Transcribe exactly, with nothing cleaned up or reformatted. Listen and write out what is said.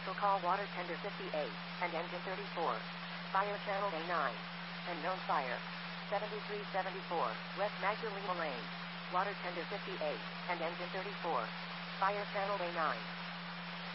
Special call water tender fifty-eight and engine thirty-four. Fire channel A nine. And known fire. seventy-three seventy-four, West Magdalena Lane. Water tender fifty-eight and engine thirty-four. Fire channel A nine.